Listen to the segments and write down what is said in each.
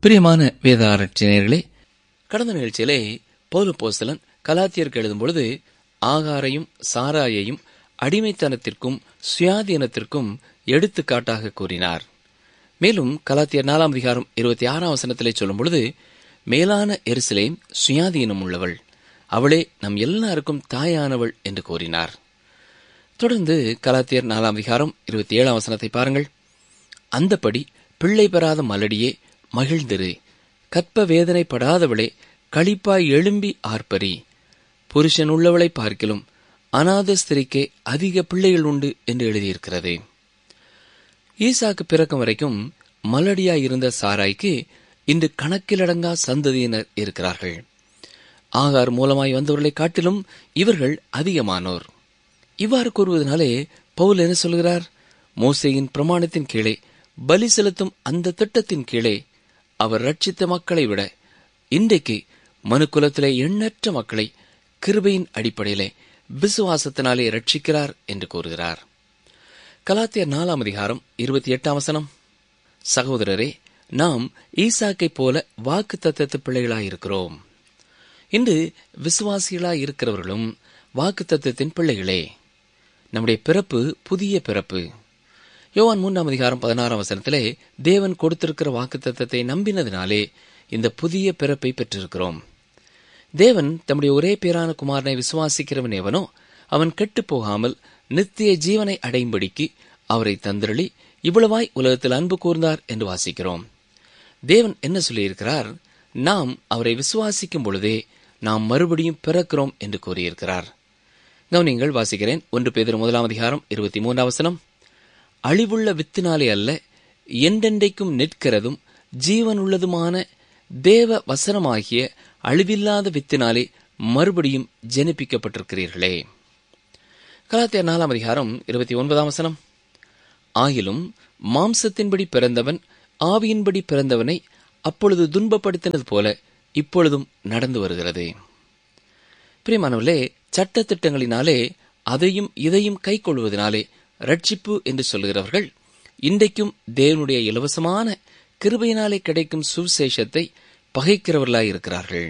பிரியமான வேத ஆராய்ச்சியர்களே, கடந்த நிகழ்ச்சியிலே பவுல் அப்போஸ்தலன் கலாத்தியருக்கு எழுதும் பொழுது ஆகாரையும் சாராயையும் அடிமைத்தனத்திற்கும் சுயாதீனத்திற்கும் எடுத்துக்காட்டாக கூறினார். மேலும் கலாத்தியர் 4 அதிகாரம் 26 வசனத்திலே சொல்லும் பொழுது, மேலான எருசலேம் சுயாதீனம் உள்ளவள், அவளே நம் எல்லாருக்கும் தாயானவள் என்று கூறினார். தொடர்ந்து கலாத்தியர் 4 அதிகாரம் 27 வசனத்தை பாருங்கள். அந்தப்படி பிள்ளை பெறாத மலடியே மகிழ்ந்திரு, கற்ப வேதனைப்படாதவளே களிப்பாய் எழும்பி ஆர்ப்பரி, புருஷன் உள்ளவளை பார்க்கிலும் அநாத ஸ்திரிக்கே அதிக பிள்ளைகள் உண்டு என்று எழுதியிருக்கிறது. ஈசாக்கு பிறக்கும் வரைக்கும் மலடியாயிருந்த சாராய்க்கு இன்று கணக்கிலடங்கா சந்ததியினர் இருக்கிறார்கள். ஆகார் மூலமாய் வந்தவர்களை காட்டிலும் இவர்கள் அதிகமானோர். இவ்வாறு கூறுவதனாலே பவுல் என்ன சொல்கிறார்? மோசேயின் பிரமாணத்தின் கீழே பலி செலுத்தும் அந்த திட்டத்தின் கீழே அவர் ரட்சித்த மக்களை விட இன்றைக்கு மனுக்குலத்திலே எண்ணற்ற மக்களை கிருபையின் அடிப்படையிலே விசுவாசத்தினாலே ரட்சிக்கிறார் என்று கூறுகிறார். கலாத்தியர் 4 அதிகாரம் 28 வசனம், சகோதரரே, நாம் ஈசாக்கை போல வாக்கு தத்தத்து பிள்ளைகளாயிருக்கிறோம். இன்று விசுவாசிகளாயிருக்கிறவர்களும் வாக்கு தத்தத்தின் பிள்ளைகளே. நம்முடைய பிறப்பு புதிய பிறப்பு. யோவான் 3 அதிகாரம் 16 வசனத்திலே தேவன் கொடுத்திருக்கிற வாக்குத்தத்தத்தை நம்பினதினாலே இந்த புதிய பிறப்பை பெற்றிருக்கிறோம். தேவன் தம்முடைய ஒரே பேரான குமாரனை விசுவாசிக்கிறவன் எவனோ அவன் கெட்டுப் போகாமல் நித்திய ஜீவனை அடையும்படிக்கு அவரை தந்திரளி இவ்வளவாய் உலகத்தில் அன்பு கூர்ந்தார் என்று வாசிக்கிறோம். தேவன் என்ன சொல்லியிருக்கிறார்? நாம் அவரை விசுவாசிக்கும் பொழுதே நாம் மறுபடியும் பிறக்கிறோம் என்று கூறியிருக்கிறார். கவனிங்கள், வாசிக்கிறேன். 1 பேதுரு 1 அதிகாரம் 23 வசனம், அழிவுள்ள வித்தினாலே அல்ல, என்றென்றைக்கும் நிற்கிறதும் ஜீவனுள்ளதுமான தேவ வசனமாகிய அழிவில்லாத வித்தினாலே மறுபடியும் ஜெனிப்பிக்கப்பட்டிருக்கிறீர்களே. கலாத்தியர் 4 அதிகாரம் 29 வசனம், ஆகிலும் மாம்சத்தின்படி பிறந்தவன் ஆவியின்படி பிறந்தவனை அப்பொழுது துன்பப்படுத்தினது போல இப்பொழுதும் நடந்து வருகிறது. பிரியமானவர்களே, சட்டத்திட்டங்களினாலே அதையும் இதையும் கை கொள்வதனாலே ரட்சிப்பு என்று சொல்லுகிறவர்கள் இன்றைக்கும் தேவனுடைய இலவசமான கிருபையினாலே கிடைக்கும் சுவிசேஷத்தை பகைக்கிறவர்களாயிருக்கிறார்கள்.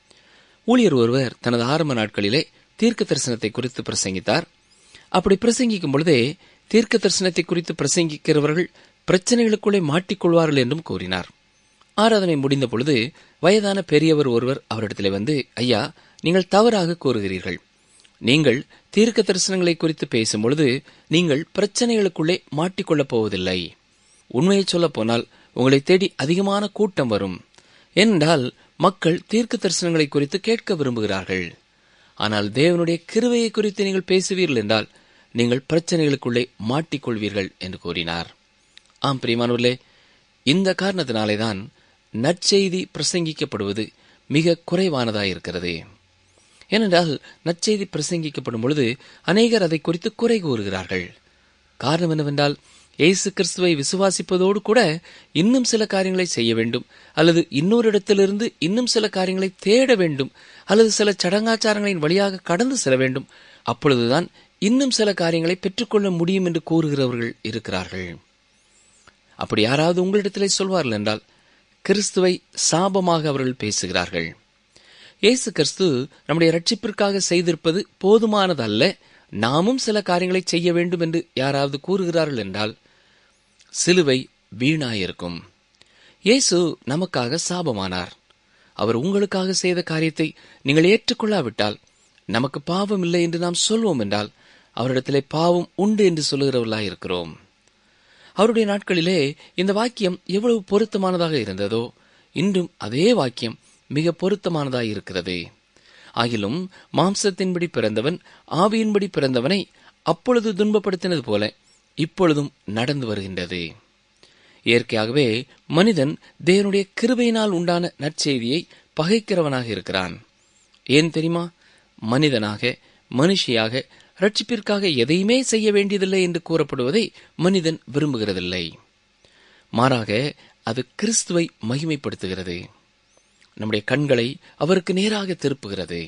ஊழியர் ஒருவர் தனது ஆரம்ப நாட்களிலே தீர்க்க தரிசனத்தை குறித்து பிரசங்கித்தார். அப்படி பிரசங்கிக்கும் பொழுதே தீர்க்க தரிசனத்தை குறித்து பிரசங்கிக்கிறவர்கள் பிரச்சனைகளுக்குள்ளே மாட்டிக்கொள்வார்கள் என்றும் கூறினார். ஆராதனை முடிந்த பொழுது வயதான பெரியவர் ஒருவர் அவரிடத்திலே வந்து, ஐயா, நீங்கள் தவறாக கூறுகிறீர்கள். நீங்கள் தீர்க்க தரிசனங்களை குறித்து பேசும்பொழுது நீங்கள் பிரச்சனைகளுக்குள்ளே மாட்டிக்கொள்ளப் போவதில்லை. உண்மையை சொல்லப் போனால் உங்களை தேடி அதிகமான கூட்டம் வரும். ஏனென்றால் மக்கள் தீர்க்க தரிசனங்களை குறித்து கேட்க விரும்புகிறார்கள். ஆனால் தேவனுடைய கிருபையை குறித்து நீங்கள் பேசுவீர்கள் என்றால் நீங்கள் பிரச்சனைகளுக்குள்ளே மாட்டிக்கொள்வீர்கள் என்று கூறினார். ஆம் பிரியமானவர்களே, இந்த காரணத்தினாலேதான் நற்செய்தி பிரசங்கிக்கப்படுவது மிக குறைவானதாயிருக்கிறது. ஏனென்றால் நற்செய்தி பிரசங்கிக்கப்படும் பொழுது அநேகர் அதை குறித்து குறை கூறுகிறார்கள். காரணம் என்னவென்றால், இயேசு கிறிஸ்துவை விசுவாசிப்பதோடு கூட இன்னும் சில காரியங்களை செய்ய வேண்டும், அல்லது இன்னொரு இடத்திலிருந்து இன்னும் சில காரியங்களை தேட வேண்டும், அல்லது சில சடங்காச்சாரங்களின் வழியாக கடந்து செல்ல வேண்டும். அப்பொழுதுதான் இன்னும் சில காரியங்களை பெற்றுக்கொள்ள முடியும் என்று கூறுகிறவர்கள் இருக்கிறார்கள். அப்படி யாராவது உங்களிடத்திலே சொல்வார்கள் என்றால் கிறிஸ்துவை சாபமாக அவர்கள் பேசுகிறார்கள். இயேசு கிறிஸ்து நம்முடைய ரட்சிப்பிற்காக செய்திருப்பது போதுமானதல்ல, நாமும் சில காரியங்களை செய்ய வேண்டும் என்று யாராவது கூறுகிறார்கள் என்றால் சிலுவை வீணாயிருக்கும். இயேசு நமக்காக சாபமானார். அவர் உங்களுக்காக செய்த காரியத்தை நீங்கள் ஏற்றுக்கொள்ளாவிட்டால் நமக்கு பாவம் இல்லை என்று நாம் சொல்வோம் என்றால் அவரிடத்திலே பாவம் உண்டு என்று சொல்லுகிறவர்களாயிருக்கிறோம். அவருடைய நாட்களிலே இந்த வாக்கியம் எவ்வளவு பொருத்தமானதாக இருந்ததோ இன்றும் அதே வாக்கியம் மிக பொருத்தமானதாய் இருக்கிறது. ஆகிலும் மாம்சத்தின்படி பிறந்தவன் ஆவியின்படி பிறந்தவனை அப்பொழுது துன்பப்படுத்தினது போல இப்பொழுதும் நடந்து வருகின்றது. இயற்கையாகவே மனிதன் தேவனுடைய கிருபையினால் உண்டான நற்செய்தியை பகைக்கிறவனாக இருக்கிறான். ஏன் தெரியுமா? மனிதனாக மனுஷியாக ரட்சிப்பிற்காக எதையுமே செய்ய வேண்டியதில்லை என்று கூறப்படுவதை மனிதன் விரும்புகிறதில்லை. மாறாக அது கிறிஸ்துவை மகிமைப்படுத்துகிறது. நம்முடைய கண்களை அவருக்கு நேராக திருப்புகிறது.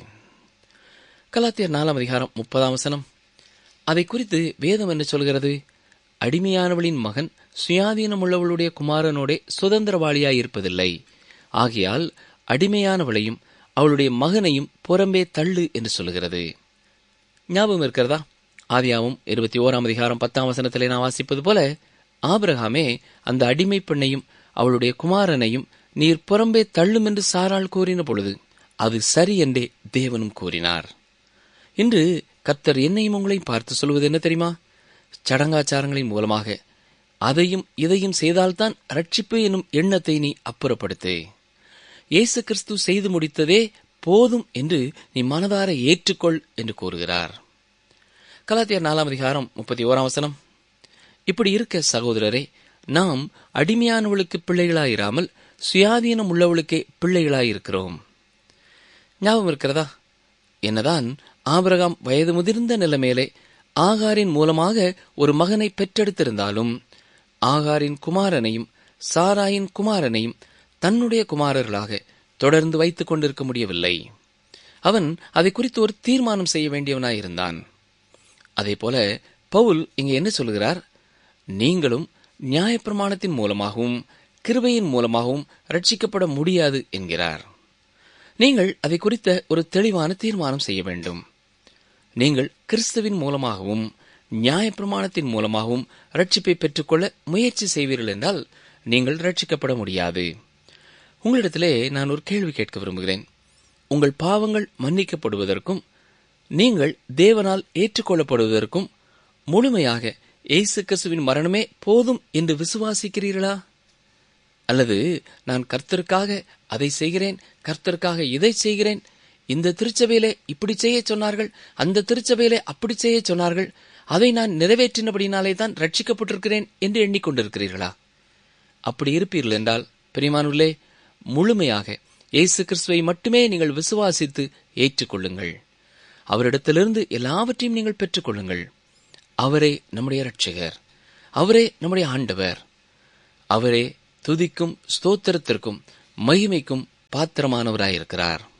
கலாத்தியர் 4 அதிகாரம் 30 வசனம், அதை குறித்து வேதம் என்ன சொல்கிறது? அடிமையானவளின் மகன் சுயாதீனமுள்ளவளுடைய குமாரனோட சுதந்திரவாளியாயிருப்பதில்லை. ஆகையால் அடிமையானவளையும் அவளுடைய மகனையும் புறம்பே தள்ளு என்று சொல்லுகிறது. ஞாபகம் இருக்கிறதா? ஆதியாகமம் 21:10 நான் வாசிப்பது போல, ஆபிரகாமே அந்த அடிமை பெண்ணையும் அவளுடைய குமாரனையும் நீர் புறம்பே தள்ளும் என்று சாராள் கூறின பொழுது அது சரி என்றே தேவனும் கூறினார். இன்று கர்த்தர் என்னையும் உங்களையும் பார்த்து சொல்வது என்ன தெரியுமா? சடங்காச்சாரங்களின் மூலமாக அதையும் இதையும் செய்தால்தான் ரட்சிப்பு என்னும் எண்ணத்தை நீ அப்புறப்படுத்து. இயேசு கிறிஸ்து செய்து முடித்ததே போதும் என்று நீ மனதார ஏற்றுக்கொள் என்று கூறுகிறார். கலாத்தியர் 4:31 இப்படி இருக்க சகோதரரே, நாம் அடிமையானவளுக்கு பிள்ளைகளாயிராமல் சுயாதீனம் உள்ளவளுக்கே பிள்ளைகளாயிருக்கிறோம். ஞாபகம் இருக்கிறதா? என்னதான் ஆபிரகாம் வயது முதிர்ந்த நிலைமையிலே ஆகாரின் மூலமாக ஒரு மகனை பெற்றெடுத்திருந்தாலும் ஆகாரின் குமாரனையும் சாராயின் குமாரனையும் தன்னுடைய குமாரர்களாக தொடர்ந்து வைத்துக் கொண்டிருக்க முடியவில்லை. அவன் அதை குறித்து ஒரு தீர்மானம் செய்ய வேண்டியவனாயிருந்தான். அதேபோல பவுல் இங்கே என்ன சொல்கிறார்? நீங்களும் நியாயப்பிரமாணத்தின் மூலமாகவும் கிருபையின் மூலமாகவும் ரட்சிக்கப்பட முடியாது என்கிறார். நீங்கள் அதை குறித்த ஒரு தெளிவான தீர்மானம் செய்ய வேண்டும். நீங்கள் கிறிஸ்துவின் மூலமாகவும் நியாயப்பிரமாணத்தின் மூலமாகவும் ரட்சிப்பை பெற்றுக்கொள்ள முயற்சி செய்வீர்கள் என்றால் நீங்கள் ரட்சிக்கப்பட முடியாது. உங்களிடத்திலே நான் ஒரு கேள்வி கேட்க விரும்புகிறேன். உங்கள் பாவங்கள் மன்னிக்கப்படுவதற்கும் நீங்கள் தேவனால் ஏற்றுக்கொள்ளப்படுவதற்கும் முழுமையாக இயேசு கிறிஸ்துவின் மரணமே போதும் என்று விசுவாசிக்கிறீர்களா? அல்லது நான் கர்த்தருக்காக அதை செய்கிறேன், கர்த்தருக்காக இதை செய்கிறேன், இந்த திருச்சபையிலே இப்படி செய்ய சொன்னார்கள், அந்த திருச்சபையிலே அப்படி செய்ய சொன்னார்கள், அதை நான் நிறைவேற்றினபடினாலே தான் ரட்சிக்கப்பட்டிருக்கிறேன் என்று எண்ணிக்கொண்டிருக்கிறீர்களா? அப்படி இருப்பீர்கள் என்றால் பிரியமானவர்களே, முழுமையாக இயேசு கிறிஸ்துவை மட்டுமே நீங்கள் விசுவாசித்து ஏற்றுக்கொள்ளுங்கள். அவரிடத்திலிருந்து எல்லாவற்றையும் நீங்கள் பெற்றுக்கொள்ளுங்கள். அவரே நம்முடைய இரட்சகர், அவரே நம்முடைய ஆண்டவர், அவரே துதிக்கும் ஸ்தோத்திரத்திற்கும் மகிமைக்கும் பாத்திரமானவராயிருக்கிறார்.